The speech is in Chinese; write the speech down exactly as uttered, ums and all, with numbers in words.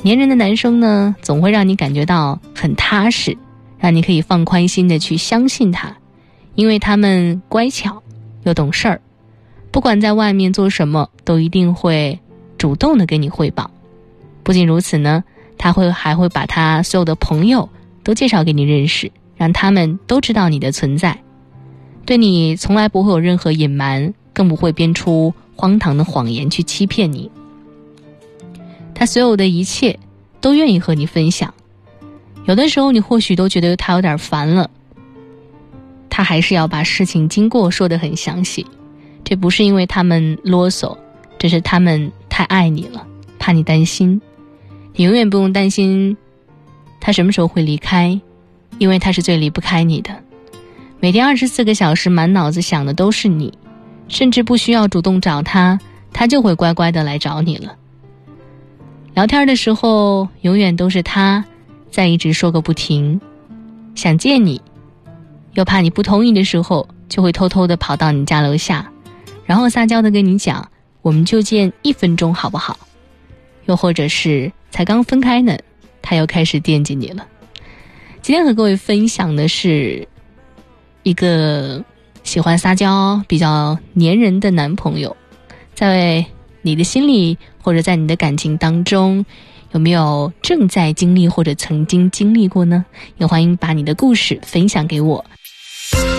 粘人的男生呢，总会让你感觉到很踏实，让你可以放宽心的去相信他，因为他们乖巧又懂事儿，不管在外面做什么都一定会主动的跟你汇报。不仅如此呢，他会还会把他所有的朋友都介绍给你认识，让他们都知道你的存在，对你从来不会有任何隐瞒，更不会编出荒唐的谎言去欺骗你。他所有的一切都愿意和你分享，有的时候你或许都觉得他有点烦了，他还是要把事情经过说得很详细。这不是因为他们啰嗦，这是他们太爱你了，怕你担心。你永远不用担心他什么时候会离开，因为他是最离不开你的。每天二十四个小时满脑子想的都是你，甚至不需要主动找他，他就会乖乖的来找你了。聊天的时候永远都是他在一直说个不停，想见你又怕你不同意的时候，就会偷偷的跑到你家楼下，然后撒娇的跟你讲，我们就见一分钟好不好？又或者是才刚分开呢，他又开始惦记你了。今天和各位分享的是一个喜欢撒娇比较粘人的男朋友，在你的心里或者在你的感情当中，有没有正在经历或者曾经经历过呢？也欢迎把你的故事分享给我。